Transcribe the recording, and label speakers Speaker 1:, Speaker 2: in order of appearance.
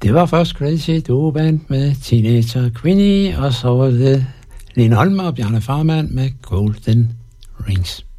Speaker 1: Det var først Crazy Duo Band med Teenager Queenie, og så var det Lene Holm og Bjarne Farmand med Golden Rings.